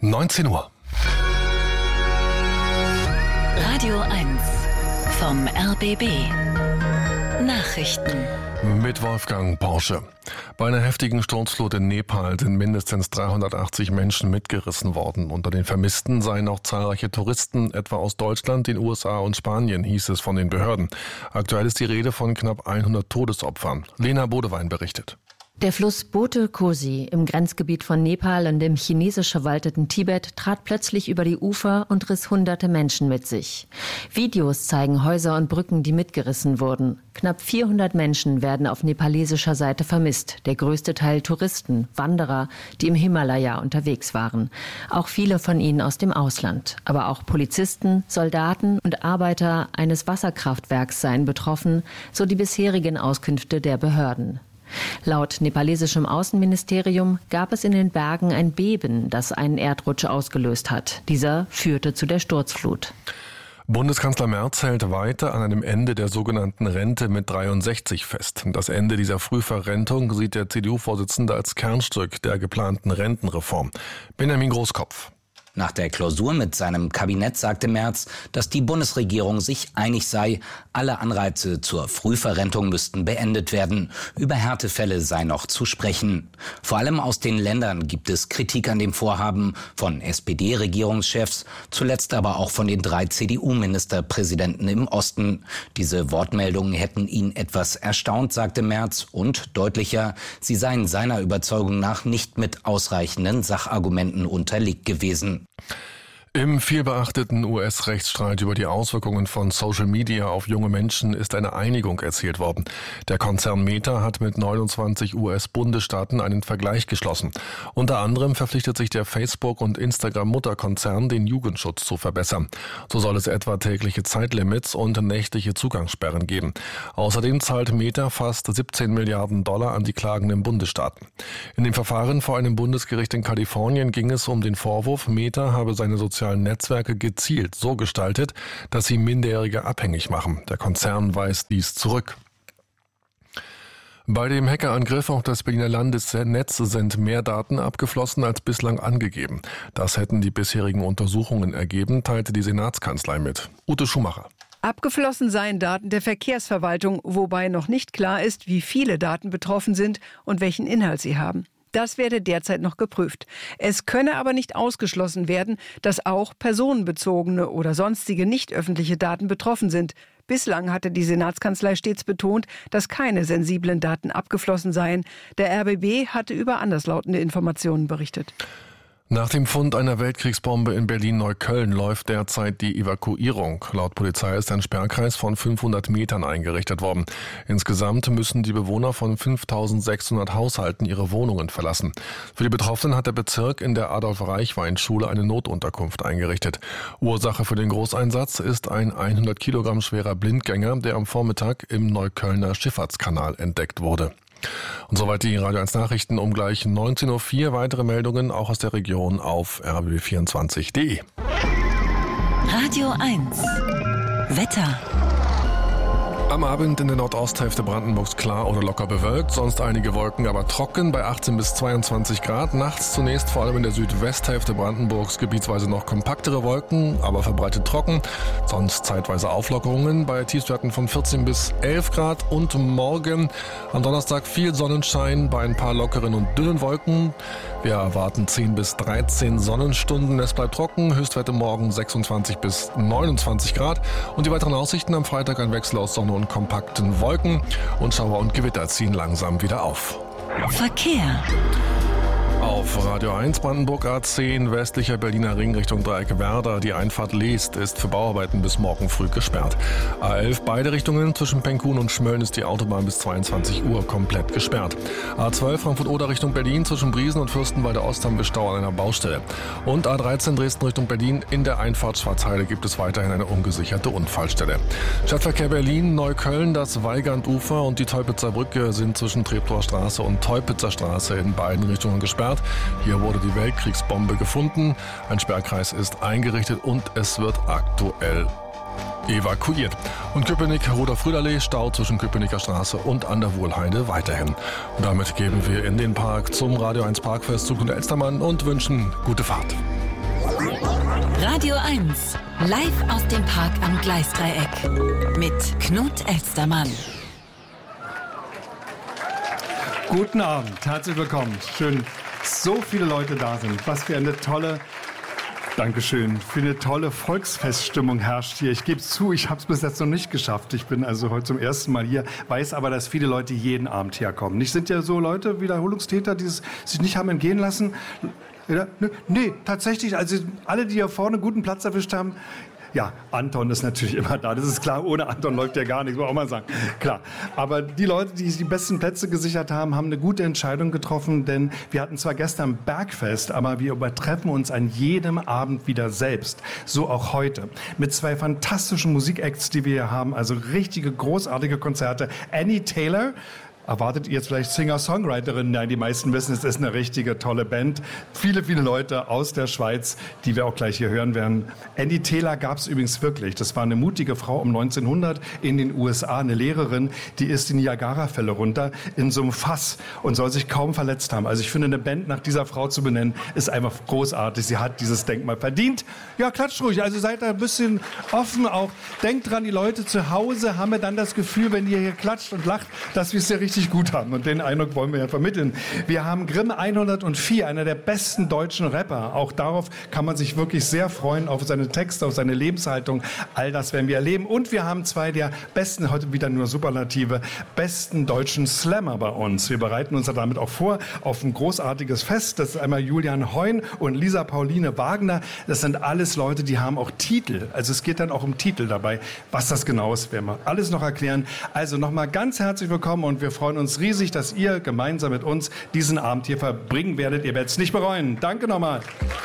19 Uhr. Radio 1 vom RBB. Nachrichten. Mit Wolfgang Porsche. Bei einer heftigen Sturzflut in Nepal sind mindestens 380 Menschen mitgerissen worden. Unter den Vermissten seien auch zahlreiche Touristen, etwa aus Deutschland, den USA und Spanien, hieß es von den Behörden. Aktuell ist die Rede von knapp 100 Todesopfern. Lena Bodewein berichtet. Der Fluss Bote Kosi im Grenzgebiet von Nepal und dem chinesisch verwalteten Tibet trat plötzlich über die Ufer und riss hunderte Menschen mit sich. Videos zeigen Häuser und Brücken, die mitgerissen wurden. Knapp 400 Menschen werden auf nepalesischer Seite vermisst. Der größte Teil Touristen, Wanderer, die im Himalaya unterwegs waren. Auch viele von ihnen aus dem Ausland. Aber auch Polizisten, Soldaten und Arbeiter eines Wasserkraftwerks seien betroffen, so die bisherigen Auskünfte der Behörden. Laut nepalesischem Außenministerium gab es in den Bergen ein Beben, das einen Erdrutsch ausgelöst hat. Dieser führte zu der Sturzflut. Bundeskanzler Merz hält weiter an einem Ende der sogenannten Rente mit 63 fest. Das Ende dieser Frühverrentung sieht der CDU-Vorsitzende als Kernstück der geplanten Rentenreform. Benjamin Großkopf. Nach der Klausur mit seinem Kabinett sagte Merz, dass die Bundesregierung sich einig sei, alle Anreize zur Frühverrentung müssten beendet werden. Über Härtefälle sei noch zu sprechen. Vor allem aus den Ländern gibt es Kritik an dem Vorhaben, von SPD-Regierungschefs, zuletzt aber auch von den 3 CDU-Ministerpräsidenten im Osten. Diese Wortmeldungen hätten ihn etwas erstaunt, sagte Merz, und deutlicher, sie seien seiner Überzeugung nach nicht mit ausreichenden Sachargumenten unterlegt gewesen. Im vielbeachteten US-Rechtsstreit über die Auswirkungen von Social Media auf junge Menschen ist eine Einigung erzielt worden. Der Konzern Meta hat mit 29 US-Bundesstaaten einen Vergleich geschlossen. Unter anderem verpflichtet sich der Facebook- und Instagram-Mutterkonzern, den Jugendschutz zu verbessern. So soll es etwa tägliche Zeitlimits und nächtliche Zugangssperren geben. Außerdem zahlt Meta fast 17 Milliarden Dollar an die klagenden Bundesstaaten. In dem Verfahren vor einem Bundesgericht in Kalifornien ging es um den Vorwurf, Meta habe seine sozialen Netzwerke gezielt so gestaltet, dass sie Minderjährige abhängig machen. Der Konzern weist dies zurück. Bei dem Hackerangriff auf das Berliner Landesnetz sind mehr Daten abgeflossen als bislang angegeben. Das hätten die bisherigen Untersuchungen ergeben, teilte die Senatskanzlei mit. Ute Schumacher. Abgeflossen seien Daten der Verkehrsverwaltung, wobei noch nicht klar ist, wie viele Daten betroffen sind und welchen Inhalt sie haben. Das werde derzeit noch geprüft. Es könne aber nicht ausgeschlossen werden, dass auch personenbezogene oder sonstige nicht öffentliche Daten betroffen sind. Bislang hatte die Senatskanzlei stets betont, dass keine sensiblen Daten abgeflossen seien. Der RBB hatte über anderslautende Informationen berichtet. Nach dem Fund einer Weltkriegsbombe in Berlin-Neukölln läuft derzeit die Evakuierung. Laut Polizei ist ein Sperrkreis von 500 Metern eingerichtet worden. Insgesamt müssen die Bewohner von 5.600 Haushalten ihre Wohnungen verlassen. Für die Betroffenen hat der Bezirk in der Adolf-Reichwein-Schule eine Notunterkunft eingerichtet. Ursache für den Großeinsatz ist ein 100 Kilogramm schwerer Blindgänger, der am Vormittag im Neuköllner Schifffahrtskanal entdeckt wurde. Und soweit die Radio 1 Nachrichten um gleich 19.04 Uhr. Weitere Meldungen auch aus der Region auf rbb24.de. Radio 1 Wetter. Am Abend in der Nordosthälfte Brandenburgs klar oder locker bewölkt, sonst einige Wolken, aber trocken bei 18 bis 22 Grad. Nachts zunächst vor allem in der Südwesthälfte Brandenburgs gebietsweise noch kompaktere Wolken, aber verbreitet trocken. Sonst zeitweise Auflockerungen bei Tiefstwerten von 14 bis 11 Grad. Und morgen am Donnerstag viel Sonnenschein bei ein paar lockeren und dünnen Wolken. Wir erwarten 10 bis 13 Sonnenstunden. Es bleibt trocken, Höchstwerte morgen 26 bis 29 Grad. Und die weiteren Aussichten am Freitag ein Wechsel aus Sonne und kompakten Wolken und Schauer und Gewitter ziehen langsam wieder auf. Verkehr. Auf Radio 1 Brandenburg A10 westlicher Berliner Ring Richtung Dreieck Werder. Die Einfahrt Leest ist für Bauarbeiten bis morgen früh gesperrt. A11 beide Richtungen zwischen Penkun und Schmölln ist die Autobahn bis 22 Uhr komplett gesperrt. A12 Frankfurt-Oder Richtung Berlin zwischen Briesen und Fürstenwalde Ost haben wir Stau an einer Baustelle. Und A13 Dresden Richtung Berlin in der Einfahrt Schwarzheide gibt es weiterhin eine ungesicherte Unfallstelle. Stadtverkehr Berlin, Neukölln, das Weigandufer und die Teupitzer Brücke sind zwischen Treptower Straße und Teupitzer Straße in beiden Richtungen gesperrt. Hier wurde die Weltkriegsbombe gefunden. Ein Sperrkreis ist eingerichtet und es wird aktuell evakuiert. Und Köpenick-Roder-Frühlallee, Stau zwischen Köpenicker Straße und an der Wohlheide weiterhin. Und damit geben wir in den Park zum Radio 1 Parkfest Zug und Elstermann und wünschen gute Fahrt. Radio 1, live aus dem Park am Gleisdreieck mit Knut Elstermann. Guten Abend, herzlich willkommen. Schön, so viele Leute da sind. Was für eine tolle, Dankeschön, für eine tolle Volksfeststimmung herrscht hier. Ich gebe zu, ich habe es bis jetzt noch nicht geschafft. Ich bin also heute zum ersten Mal hier, weiß aber, dass viele Leute jeden Abend herkommen. Nicht sind ja so Leute, Wiederholungstäter, die es sich nicht haben entgehen lassen. Ja, nee, tatsächlich, also alle, die hier vorne einen guten Platz erwischt haben, ja, Anton ist natürlich immer da, das ist klar, ohne Anton läuft ja gar nichts, muss man auch mal sagen, klar. Aber die Leute, die die besten Plätze gesichert haben, haben eine gute Entscheidung getroffen, denn wir hatten zwar gestern Bergfest, aber wir übertreffen uns an jedem Abend wieder selbst, so auch heute. Mit 2 fantastischen Musikacts, die wir hier haben, also richtige, großartige Konzerte. Annie Taylor, erwartet ihr jetzt vielleicht Singer-Songwriterin? Nein, die meisten wissen, es ist eine richtige, tolle Band. Viele Leute aus der Schweiz, die wir auch gleich hier hören werden. Annie Taylor gab es übrigens wirklich. Das war eine mutige Frau um 1900 in den USA, eine Lehrerin, die ist die Niagara-Fälle runter in so einem Fass und soll sich kaum verletzt haben. Also ich finde, eine Band nach dieser Frau zu benennen, ist einfach großartig. Sie hat dieses Denkmal verdient. Ja, klatscht ruhig. Also seid da ein bisschen offen auch. Denkt dran, die Leute zu Hause haben ja dann das Gefühl, wenn ihr hier klatscht und lacht, dass wir es ja richtig gut haben. Und den Eindruck wollen wir ja vermitteln. Wir haben Grimm 104, einer der besten deutschen Rapper. Auch darauf kann man sich wirklich sehr freuen, auf seine Texte, auf seine Lebenshaltung. All das werden wir erleben. Und wir haben 2 der besten, heute wieder nur Superlative, besten deutschen Slammer bei uns. Wir bereiten uns damit auch vor auf ein großartiges Fest. Das ist einmal Julian Heun und Lisa Pauline Wagner. Das sind alles Leute, die haben auch Titel. Also es geht dann auch um Titel dabei. Was das genau ist, werden wir alles noch erklären. Also nochmal ganz herzlich willkommen und wir freuen uns riesig, dass ihr gemeinsam mit uns diesen Abend hier verbringen werdet. Ihr werdet es nicht bereuen. Danke nochmal.